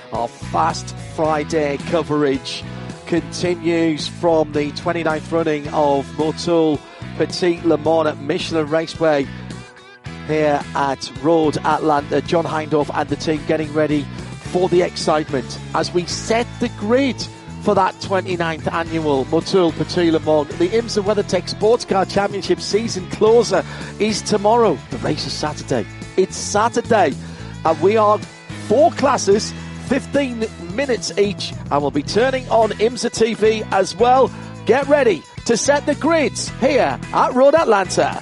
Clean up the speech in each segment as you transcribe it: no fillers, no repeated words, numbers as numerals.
Our Fast Friday coverage continues from the 29th running of Motul Petit Le Mans at Michelin Raceway here at Road Atlanta. John Hindhaugh and the team getting ready for the excitement as we set the grid for that 29th annual Motul Petit Le Mans. The IMSA WeatherTech Sports Car Championship season closer is tomorrow. The race is Saturday. It's Saturday, and we are 4 classes, 15 minutes each, and we'll be turning on IMSA TV as well. Get ready to set the grids here at Road Atlanta.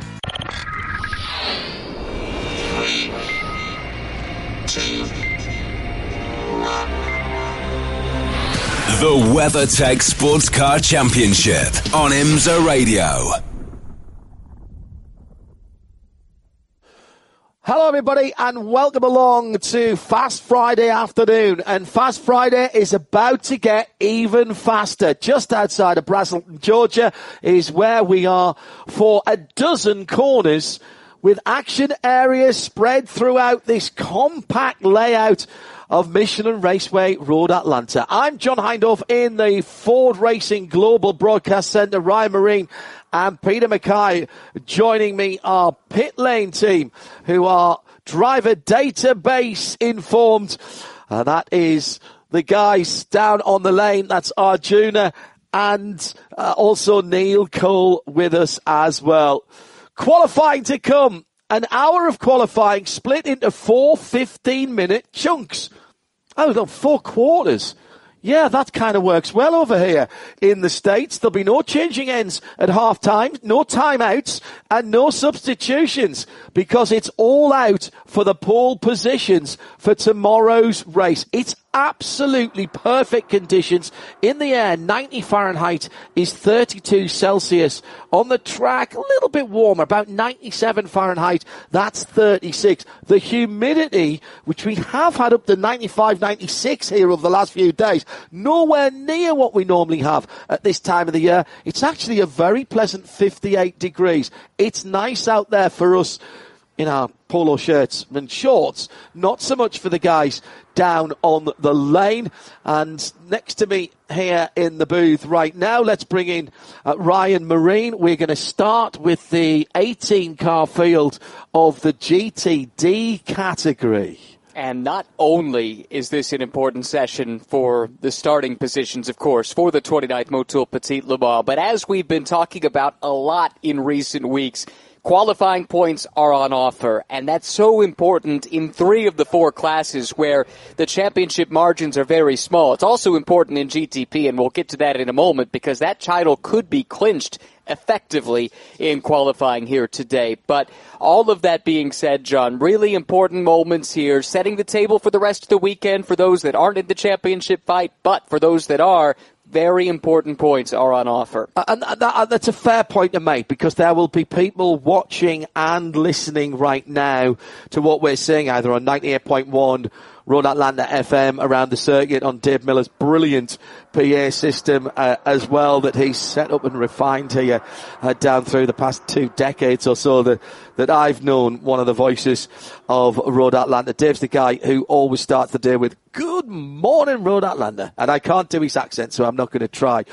The WeatherTech Sports Car Championship on IMSA Radio. Hello everybody and welcome along to Fast Friday afternoon, and Fast Friday is about to get even faster. Just outside of Braselton, Georgia is where we are for a dozen corners with action areas spread throughout this compact layout of Michelin Raceway Road Atlanta. I'm John Hindhaugh in the Ford Racing Global Broadcast Centre. Ryan Marine and Peter Mackay joining me, our pit lane team, who are driver database informed. That is the guys down on the lane. That's Arjuna and also Neil Cole with us as well. Qualifying to come. An hour of qualifying split into 4 15-minute chunks. Oh, no, 4 quarters. Yeah, that kind of works well over here in the States. There'll be no changing ends at half time, no timeouts, and no substitutions because it's all out for the pole positions for tomorrow's race. It's absolutely perfect conditions in the air. 90 Fahrenheit is 32 Celsius. On the track, a little bit warmer, about 97 Fahrenheit. That's 36. The humidity, which we have had up to 95, 96 here over the last few days, nowhere near what we normally have at this time of the year. It's actually a very pleasant 58 degrees. It's nice out there for us in our polo shirts and shorts, not so much for the guys down on the lane. And next to me here in the booth right now, let's bring in Ryan Marine. We're going to start with the 18-car field of the GTD category. And not only is this an important session for the starting positions, of course, for the 29th Motul Petit Le Mans, but as we've been talking about a lot in recent weeks, qualifying points are on offer, and that's so important in 3 of the 4 classes where the championship margins are very small. It's also important in GTP, and we'll get to that in a moment, because that title could be clinched effectively in qualifying here today. But all of that being said, John, really important moments here, setting the table for the rest of the weekend for those that aren't in the championship fight, but for those that are, very important points are on offer. And that's a fair point to make, because there will be people watching and listening right now to what we're saying, either on 98.1 Road Atlanta FM around the circuit, on Dave Miller's brilliant PA system as well that he's set up and refined here down through the past 2 decades or so that I've known one of the voices of Road Atlanta. Dave's the guy who always starts the day with "Good morning, Road Atlanta," and I can't do his accent, so I'm not going to try.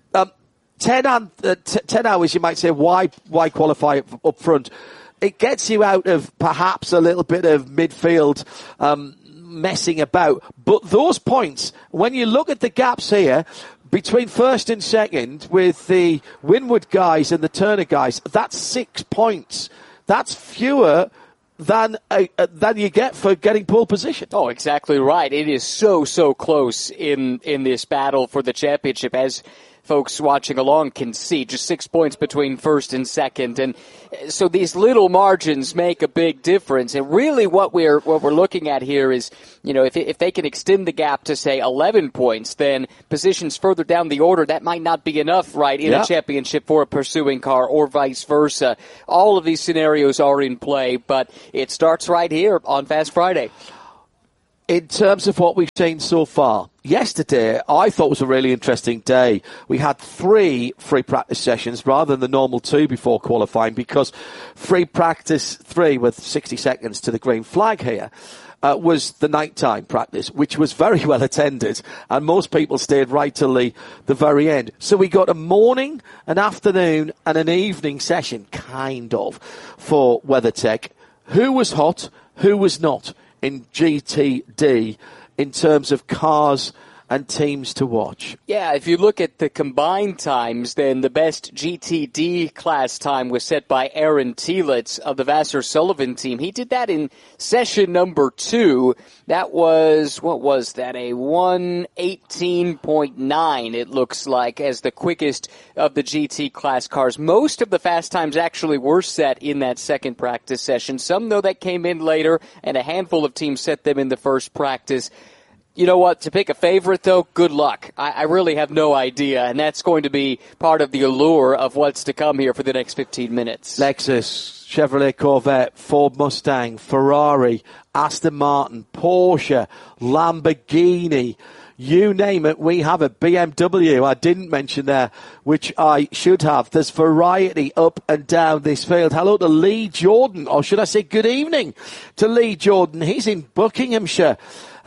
10 hours, you might say, why qualify up front? It gets you out of perhaps a little bit of midfield messing about. But those points, when you look at the gaps here between first and second with the Winward guys and the Turner guys, that's 6 points. That's fewer than you get for getting pole position. Oh, exactly right. It is so close in this battle for the championship, as folks watching along can see. Just 6 points between first and second, and so these little margins make a big difference. And really, what we're looking at here is, you know, if they can extend the gap to say 11 points, then positions further down the order, that might not be enough, right, in a championship for a pursuing car, or vice versa. All of these scenarios are in play, but it starts right here on Fast Friday. In terms of what we've seen so far, yesterday I thought was a really interesting day. We had 3 free practice sessions rather than the normal 2 before qualifying, because free practice 3 with 60 seconds to the green flag here. was the nighttime practice, which was very well attended, and most people stayed right till the very end. So we got a morning, an afternoon, and an evening session, kind of, for WeatherTech. Who was hot, who was not in GTD in terms of cars and teams to watch? Yeah, if you look at the combined times, then the best GTD class time was set by Aaron Telitz of the Vassar Sullivan team. He did that in session number 2. That was, what was that, a 1:18.9, it looks like, as the quickest of the GT class cars. Most of the fast times actually were set in that second practice session. Some, though, that came in later, and a handful of teams set them in the first practice. You know what? To pick a favorite, though, good luck. I really have no idea, and that's going to be part of the allure of what's to come here for the next 15 minutes. Lexus, Chevrolet Corvette, Ford Mustang, Ferrari, Aston Martin, Porsche, Lamborghini, you name it, we have it. BMW, I didn't mention there, which I should have. There's variety up and down this field. Hello to Lee Jordan, or should I say good evening to Lee Jordan. He's in Buckinghamshire.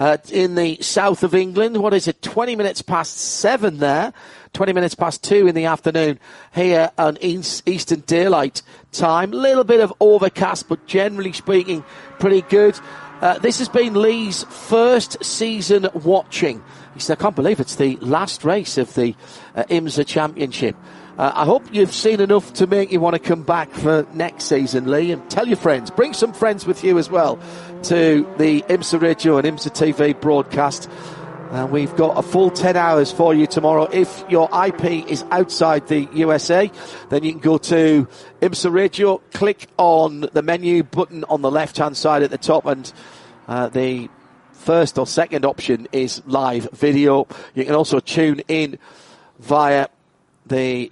In the south of England. What is it? 20 minutes past 7 there. 20 minutes past 2 in the afternoon here on Eastern Daylight Time. Little bit of overcast, but generally speaking, pretty good. This has been Lee's first season watching. He said, I can't believe it's the last race of the IMSA Championship. I hope you've seen enough to make you want to come back for next season, Lee, and tell your friends. Bring some friends with you as well to the IMSA Radio and IMSA TV broadcast. We've got a full 10 hours for you tomorrow. If your IP is outside the USA, then you can go to IMSA Radio, click on the menu button on the left-hand side at the top, and the first or second option is live video. You can also tune in via the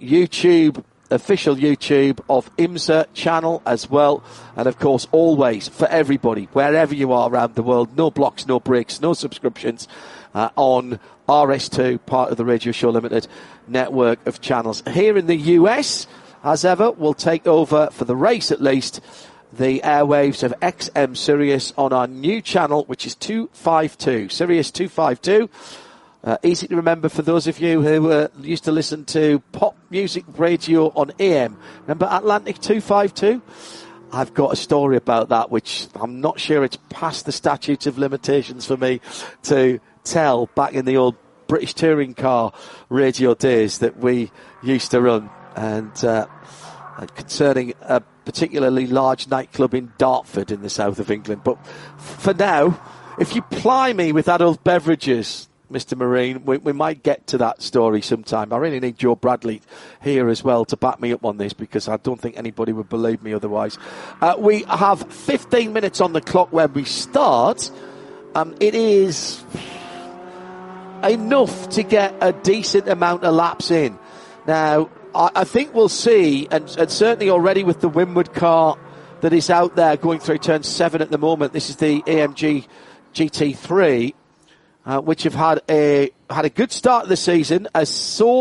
official YouTube of IMSA channel as well. And of course, always, for everybody, wherever you are around the world, no blocks, no breaks, no subscriptions, on RS2, part of the Radio Show Limited network of channels. Here in the US, as ever, we'll take over, for the race at least, the airwaves of XM Sirius on our new channel, which is 252, Sirius 252. Easy to remember for those of you who used to listen to pop music radio on AM. Remember Atlantic 252? I've got a story about that, which I'm not sure it's past the statute of limitations for me to tell, back in the old British touring car radio days that we used to run, and concerning a particularly large nightclub in Dartford in the south of England. But for now, if you ply me with adult beverages, Mr. Marine, we might get to that story sometime. I really need Joe Bradley here as well to back me up on this, because I don't think anybody would believe me otherwise. We have 15 minutes on the clock when we start. It is enough to get a decent amount of laps in. Now, I think we'll see, and certainly already with the Winward car that is out there going through turn 7 at the moment, this is the AMG GT3, which have had a good start of the season, a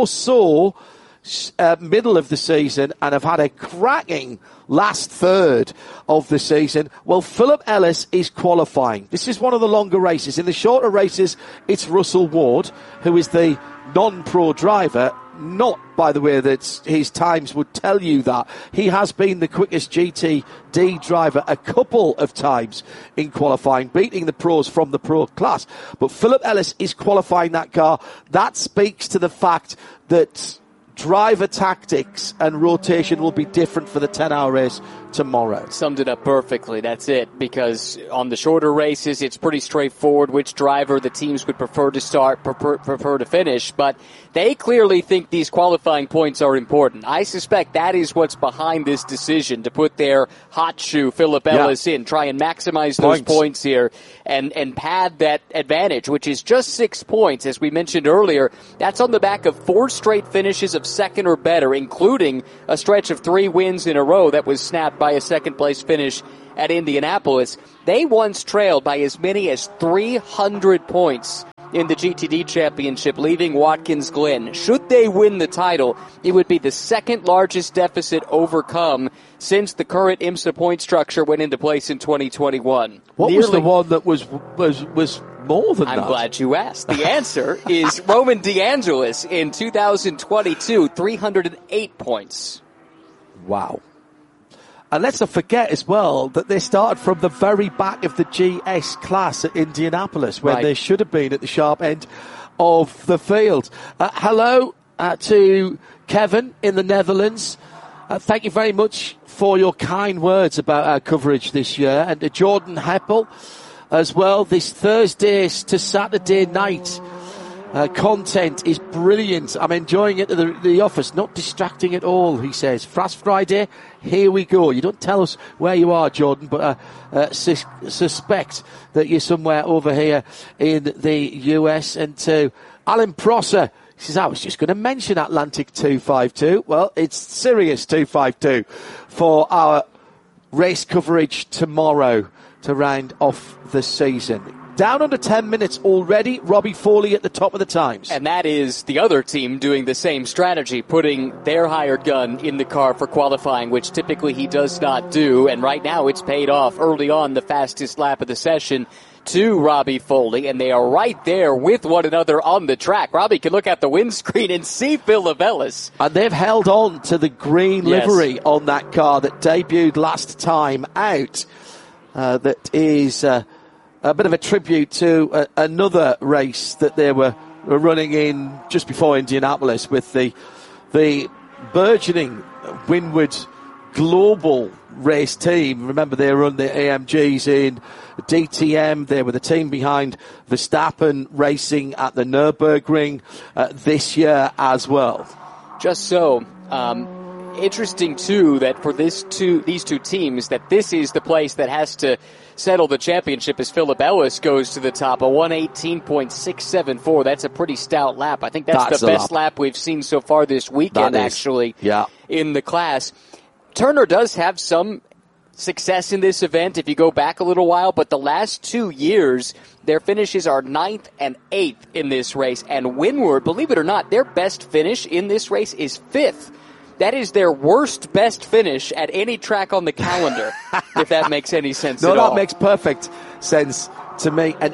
middle of the season, and have had a cracking last third of the season. Well, Philip Ellis is qualifying. This is one of the longer races. In the shorter races, it's Russell Ward, who is the non-pro driver. Not, by the way, that his times would tell you that. He has been the quickest GTD driver a couple of times in qualifying, beating the pros from the pro class. But Philip Ellis is qualifying that car. That speaks to the fact that driver tactics and rotation will be different for the 10-hour race tomorrow. Summed it up perfectly. That's it. Because on the shorter races, it's pretty straightforward which driver the teams would prefer to start, prefer to finish. But they clearly think these qualifying points are important. I suspect that is what's behind this decision, to put their hot shoe Philip Ellis in, try and maximize those points here and pad that advantage, which is just 6 points. As we mentioned earlier, that's on the back of 4 straight finishes of second or better, including a stretch of 3 wins in a row that was snapped by a second-place finish at Indianapolis. They once trailed by as many as 300 points in the GTD Championship, leaving Watkins Glen. Should they win the title, it would be the second largest deficit overcome since the current IMSA point structure went into place in 2021. What was the one that was more than that? I'm glad you asked. The answer is Roman DeAngelis in 2022, 308 points. Wow. And let's not forget as well that they started from the very back of the GS class at Indianapolis, when they should have been at the sharp end of the field. Hello to Kevin in the Netherlands. Thank you very much for your kind words about our coverage this year. And to Jordan Heppel as well. This Thursday to Saturday night content is brilliant. I'm enjoying it at the office, not distracting at all, he says. Fast Friday, here we go. You don't tell us where you are, Jordan, but suspect that you're somewhere over here in the US. And to Alan Prosser, he says, I was just going to mention Atlantic 252. Well, it's Sirius 252 for our race coverage tomorrow to round off the season. Down under 10 minutes already. Robbie Foley at the top of the times. And that is the other team doing the same strategy, putting their hired gun in the car for qualifying, which typically he does not do. And right now it's paid off early on, the fastest lap of the session to Robbie Foley. And they are right there with one another on the track. Robbie can look out the windscreen and see Philip Ellis. And they've held on to the green livery on that car that debuted last time out. That is a bit of a tribute to another race that they were running in just before Indianapolis with the burgeoning Windward Global race team. Remember, they run the AMGs in DTM. They were the team behind Verstappen racing at the Nürburgring this year as well. Just so. Interesting, too, that for these two teams, that this is the place that has to settle the championship as Philip Ellis goes to the top, a 1:18.674. That's a pretty stout lap. I think that's the best lap we've seen so far this weekend, actually, in the class. Turner does have some success in this event if you go back a little while, but the last 2 years, their finishes are 9th and 8th in this race. And Windward, believe it or not, their best finish in this race is 5th. That is their worst best finish at any track on the calendar, if that makes any sense at all. No, that makes perfect sense to me. An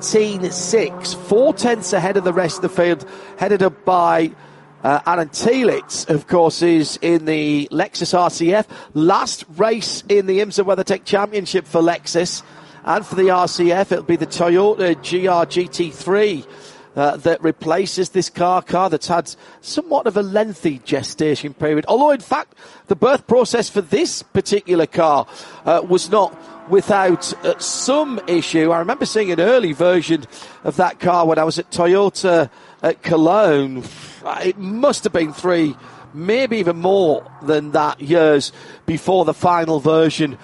18.6, 4 tenths ahead of the rest of the field, headed up by Alan Telitz, of course, is in the Lexus RCF. Last race in the IMSA WeatherTech Championship for Lexus. And for the RCF, it'll be the Toyota GR GT3 that replaces this car that's had somewhat of a lengthy gestation period. Although, in fact, the birth process for this particular car was not without some issue. I remember seeing an early version of that car when I was at Toyota at Cologne. It must have been 3, maybe even more than that, years before the final version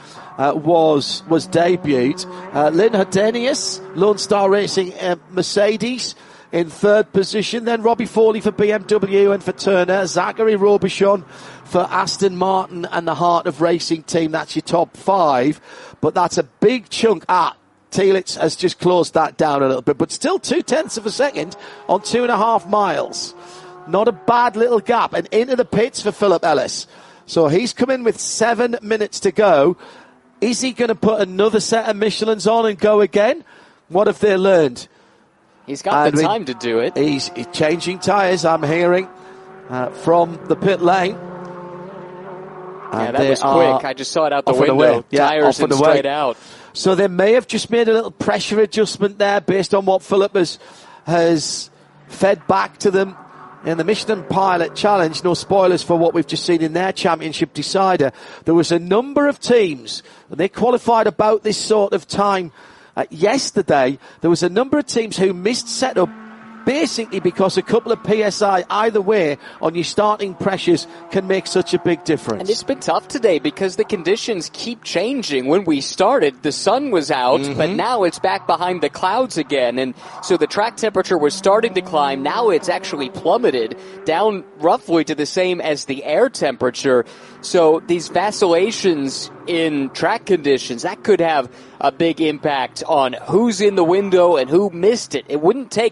was debuted. Lynn Herdenius, Lone Star Racing Mercedes, in third position. Then Robbie Foley for BMW and for Turner. Zachary Robichon for Aston Martin and the Heart of Racing team. That's your top 5. But that's a big chunk. Telitz has just closed that down a little bit. But still 0.2 of a second on 2.5 miles. Not a bad little gap. And into the pits for Philip Ellis. So he's come in with 7 minutes to go. Is he going to put another set of Michelins on and go again? What have they learned? He's got the time to do it. He's changing tyres, I'm hearing, from the pit lane. Yeah, that was quick. I just saw it out the window. Tyres and straight out. So they may have just made a little pressure adjustment there based on what Philip has fed back to them in the Michelin Pilot Challenge. No spoilers for what we've just seen in their championship decider. There was a number of teams, and they qualified about this sort of time yesterday. There was a number of teams who missed setup basically because a couple of PSI either way on your starting pressures can make such a big difference. And it's been tough today because the conditions keep changing. When we started, the sun was out, but now it's back behind the clouds again. And so the track temperature was starting to climb. Now it's actually plummeted down roughly to the same as the air temperature. So these vacillations in track conditions, that could have a big impact on who's in the window and who missed it. It wouldn't take